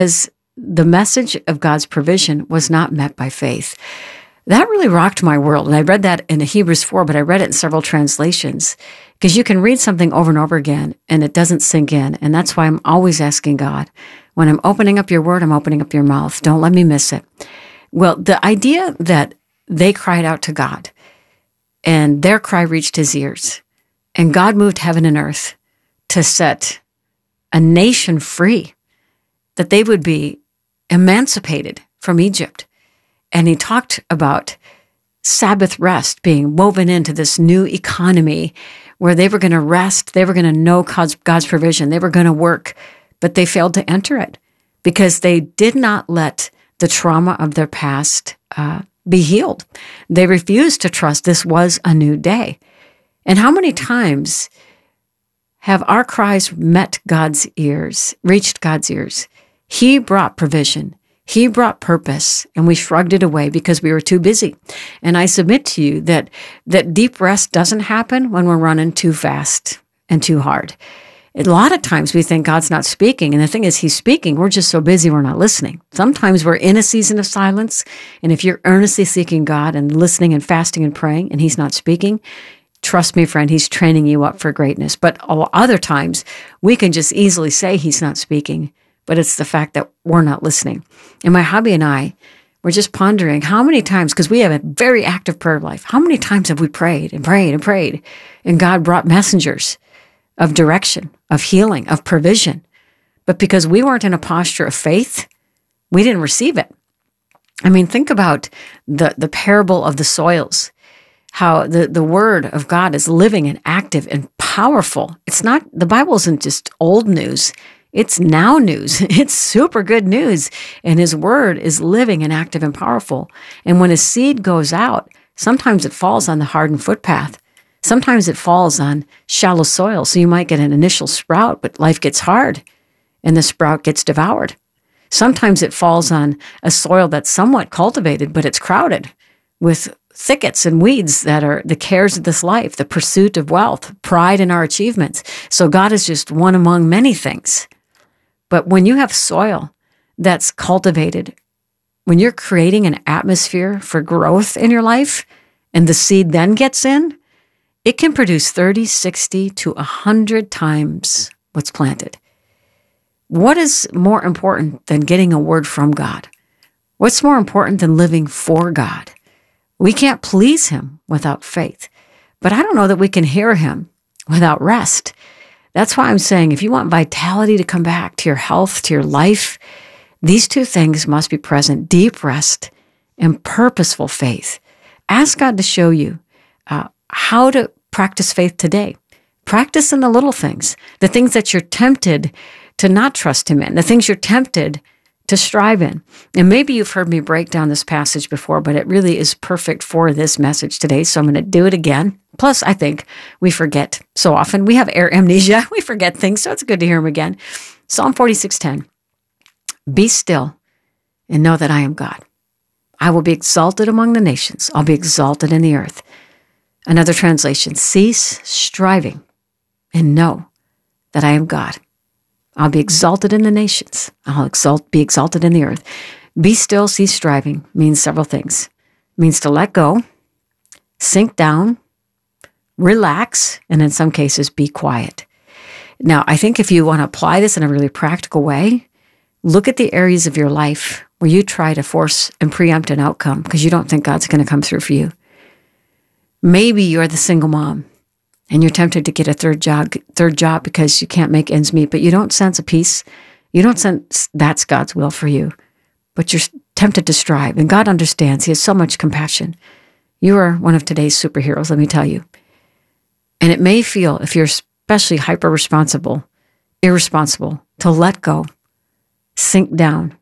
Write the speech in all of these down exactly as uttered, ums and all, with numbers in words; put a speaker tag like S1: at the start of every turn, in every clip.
S1: Because the message of God's provision was not met by faith. That really rocked my world. And I read that in Hebrews four, but I read it in several translations. Because you can read something over and over again, and it doesn't sink in. And that's why I'm always asking God, when I'm opening up your word, I'm opening up your mouth. Don't let me miss it. Well, the idea that they cried out to God, and their cry reached his ears, and God moved heaven and earth to set a nation free, that they would be emancipated from Egypt. And he talked about Sabbath rest being woven into this new economy where they were going to rest, they were going to know God's, God's provision, they were going to work, but they failed to enter it because they did not let the trauma of their past uh, be healed. They refused to trust this was a new day. And how many times have our cries met God's ears, reached God's ears? He brought provision. He brought purpose, and we shrugged it away because we were too busy. And I submit to you that that deep rest doesn't happen when we're running too fast and too hard. A lot of times we think God's not speaking, and the thing is, he's speaking. We're just so busy we're not listening. Sometimes we're in a season of silence, and if you're earnestly seeking God and listening and fasting and praying, and he's not speaking, trust me, friend, he's training you up for greatness. But other times, we can just easily say he's not speaking, but it's the fact that we're not listening. And my hubby and I were just pondering how many times, because we have a very active prayer life, how many times have we prayed and prayed and prayed, and God brought messengers of direction, of healing, of provision. But because we weren't in a posture of faith, we didn't receive it. I mean, think about the, the parable of the soils, how the, the word of God is living and active and powerful. It's not, the Bible isn't just old news. It's now news. It's super good news. And his word is living and active and powerful. And when a seed goes out, sometimes it falls on the hardened footpath. Sometimes it falls on shallow soil. So you might get an initial sprout, but life gets hard and the sprout gets devoured. Sometimes it falls on a soil that's somewhat cultivated, but it's crowded with thickets and weeds that are the cares of this life, the pursuit of wealth, pride in our achievements. So God is just one among many things. But when you have soil that's cultivated, when you're creating an atmosphere for growth in your life, and the seed then gets in, it can produce thirty, sixty to one hundred times what's planted. What is more important than getting a word from God? What's more important than living for God? We can't please him without faith, but I don't know that we can hear him without rest. That's why I'm saying if you want vitality to come back to your health, to your life, these two things must be present: deep rest and purposeful faith. Ask God to show you uh, how to practice faith today. Practice in the little things, the things that you're tempted to not trust him in, the things you're tempted to strive in. And maybe you've heard me break down this passage before, but it really is perfect for this message today. So I'm going to do it again. Plus, I think we forget so often. We have air amnesia. We forget things, so it's good to hear them again. Psalm forty-six ten. Be still and know that I am God. I will be exalted among the nations. I'll be exalted in the earth. Another translation, cease striving and know that I am God. I'll be exalted in the nations. I'll exalt, be exalted in the earth. Be still, cease striving means several things. It means to let go, sink down, relax, and in some cases, be quiet. Now, I think if you want to apply this in a really practical way, look at the areas of your life where you try to force and preempt an outcome because you don't think God's going to come through for you. Maybe you're the single mom and you're tempted to get a third job, third job because you can't make ends meet, but you don't sense a peace. You don't sense that's God's will for you, but you're tempted to strive. And God understands. He has so much compassion. You are one of today's superheroes, let me tell you. And it may feel, if you're especially hyper-responsible, irresponsible, to let go, sink down,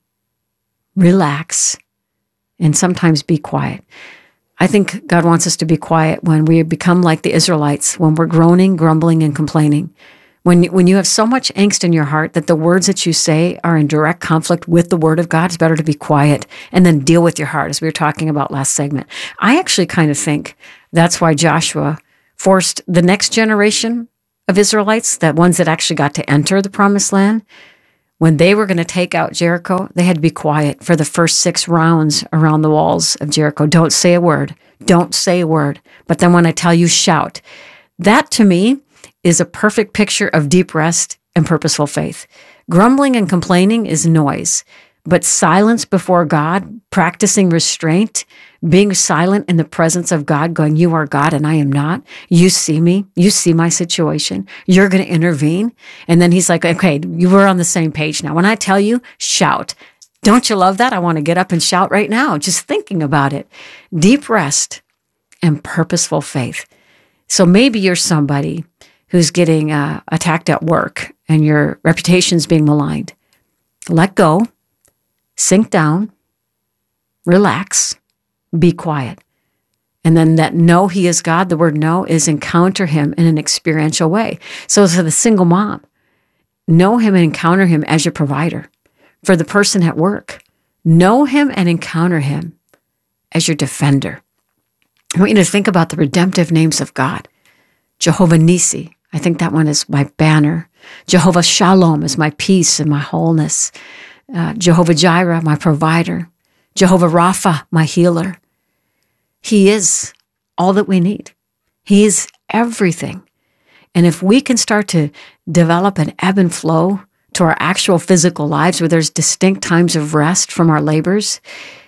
S1: relax, and sometimes be quiet. I think God wants us to be quiet when we become like the Israelites, when we're groaning, grumbling, and complaining. When, when you have so much angst in your heart that the words that you say are in direct conflict with the word of God, it's better to be quiet and then deal with your heart, as we were talking about last segment. I actually kind of think that's why Joshua forced the next generation of Israelites, the ones that actually got to enter the promised land, When they were going to take out Jericho, they had to be quiet for the first six rounds around the walls of Jericho. Don't say a word. Don't say a word. But then when I tell you, shout. That to me is a perfect picture of deep rest and purposeful faith. Grumbling and complaining is noise, but silence before God, practicing restraint, being silent in the presence of God, going, you are God and I am not. You see me. You see my situation. You're going to intervene. And then he's like, okay, you were on the same page now. When I tell you, shout. Don't you love that? I want to get up and shout right now, just thinking about it. Deep rest and purposeful faith. So maybe you're somebody who's getting uh, attacked at work and your reputation's being maligned. Let go, sink down, relax, be quiet. And then that know he is God, the word know is encounter him in an experiential way. So for the single mom, know him and encounter him as your provider. For the person at work, know him and encounter him as your defender. I want you to think about the redemptive names of God. Jehovah Nissi, I think that one is my banner. Jehovah Shalom is my peace and my wholeness. Uh, Jehovah Jireh, my provider. Jehovah Rapha, my healer. He is all that we need. He is everything. And if we can start to develop an ebb and flow to our actual physical lives where there's distinct times of rest from our labors,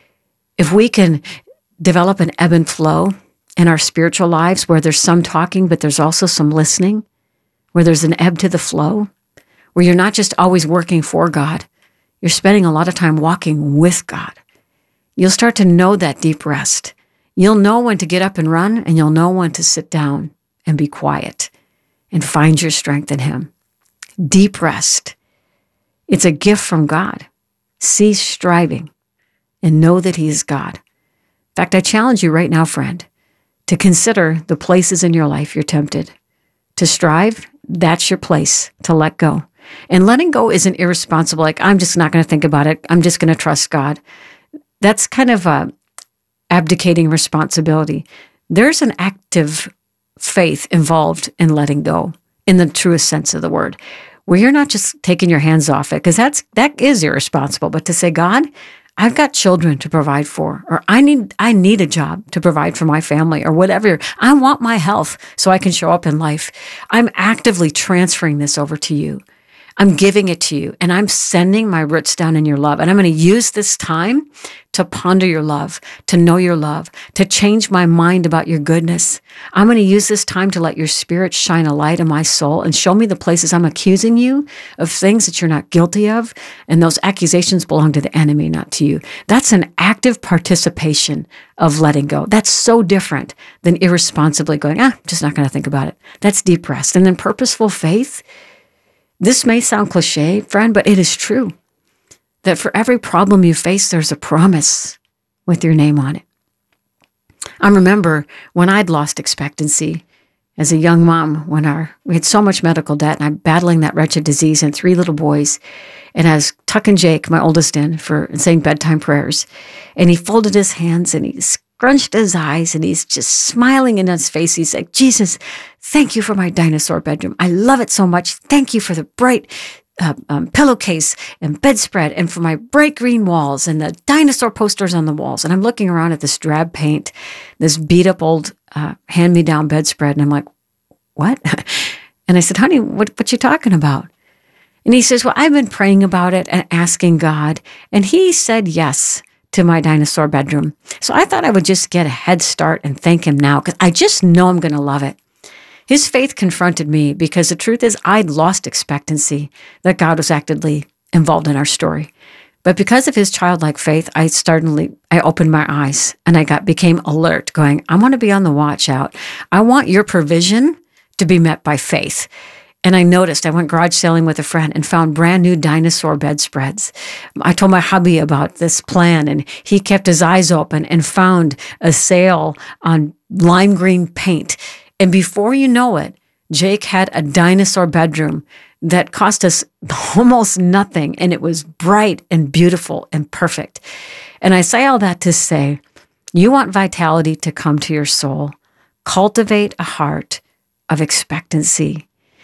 S1: if we can develop an ebb and flow in our spiritual lives where there's some talking, but there's also some listening, where there's an ebb to the flow, where you're not just always working for God, you're spending a lot of time walking with God. You'll start to know that deep rest. You'll know when to get up and run, and you'll know when to sit down and be quiet and find your strength in him. Deep rest. It's a gift from God. Cease striving and know that he is God. In fact, I challenge you right now, friend, to consider the places in your life you're tempted. To strive, that's your place to let go. And letting go isn't irresponsible, like, I'm just not going to think about it. I'm just going to trust God. That's kind of a abdicating responsibility. There's an active faith involved in letting go in the truest sense of the word, where you're not just taking your hands off it, because that's that is irresponsible, but to say, God, I've got children to provide for, or I need I need a job to provide for my family, or whatever. I want my health so I can show up in life. I'm actively transferring this over to you. I'm giving it to you, and I'm sending my roots down in your love. And I'm going to use this time to ponder your love, to know your love, to change my mind about your goodness. I'm going to use this time to let your spirit shine a light in my soul and show me the places I'm accusing you of things that you're not guilty of. And those accusations belong to the enemy, not to you. That's an active participation of letting go. That's so different than irresponsibly going, ah, just not going to think about it. That's deep rest. And then purposeful faith. This may sound cliche, friend, but it is true that for every problem you face, there's a promise with your name on it. I remember when I'd lost expectancy as a young mom, when our we had so much medical debt, and I'm battling that wretched disease and three little boys, and I was tucking Jake, my oldest, in for saying bedtime prayers, and he folded his hands and he scrunched his eyes, and he's just smiling in his face. He's like, Jesus, thank you for my dinosaur bedroom. I love it so much. Thank you for the bright uh, um, pillowcase and bedspread, and for my bright green walls and the dinosaur posters on the walls. And I'm looking around at this drab paint, this beat up old uh, hand-me-down bedspread, and I'm like, what? And I said, honey, what, what you talking about? And he says, well, I've been praying about it and asking God, and he said yes to my dinosaur bedroom. So I thought I would just get a head start and thank him now, because I just know I'm going to love it. His faith confronted me, because the truth is I'd lost expectancy that God was actively involved in our story. But because of his childlike faith, I suddenly, I opened my eyes and I got became alert, going, I want to be on the watch out. I want your provision to be met by faith. And I noticed, I went garage sailing with a friend and found brand new dinosaur bedspreads. I told my hubby about this plan, and he kept his eyes open and found a sale on lime green paint. And before you know it, Jake had a dinosaur bedroom that cost us almost nothing, and it was bright and beautiful and perfect. And I say all that to say, you want vitality to come to your soul. Cultivate a heart of expectancy.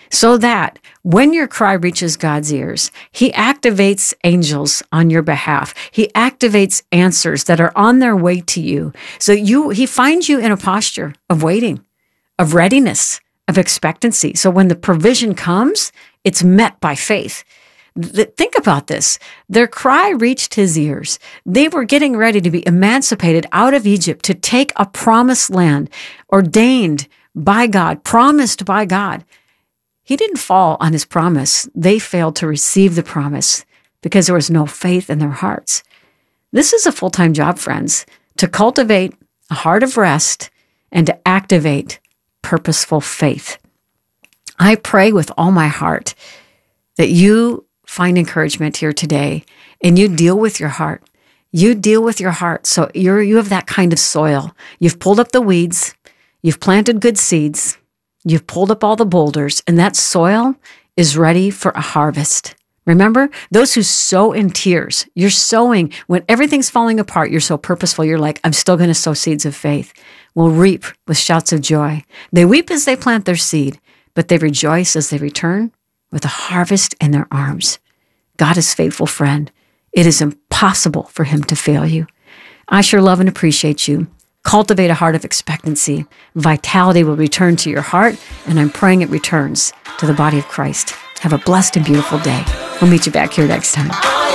S1: so that when your cry reaches God's ears, he activates angels on your behalf. He activates answers that are on their way to you. So you, he finds you in a posture of waiting, of readiness, of expectancy. So when the provision comes, it's met by faith. Th- think about this. Their cry reached his ears. They were getting ready to be emancipated out of Egypt to take a promised land ordained by God, promised by God. He didn't fall on his promise. They failed to receive the promise because there was no faith in their hearts. This is a full-time job, friends, to cultivate a heart of rest and to activate purposeful faith. I pray with all my heart that you find encouragement here today and you deal with your heart. You deal with your heart. So you're, you have that kind of soil. You've pulled up the weeds. You've planted good seeds. You've pulled up all the boulders, and that soil is ready for a harvest. Remember, those who sow in tears, you're sowing when everything's falling apart. You're so purposeful. You're like, I'm still going to sow seeds of faith. Will reap with shouts of joy. They weep as they plant their seed, but they rejoice as they return with a harvest in their arms. God is faithful, friend. It is impossible for him to fail you. I sure love and appreciate you. Cultivate a heart of expectancy. Vitality will return to your heart, and I'm praying it returns to the body of Christ. Have a blessed and beautiful day. We'll meet you back here next time.